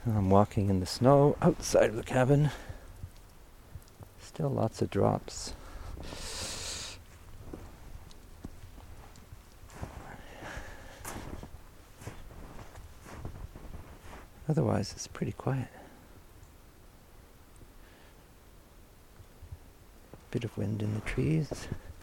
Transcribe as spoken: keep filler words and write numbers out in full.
I'm walking in the snow outside of the cabin. Still lots of drops. Otherwise, it's pretty quiet. Bit of wind in the trees.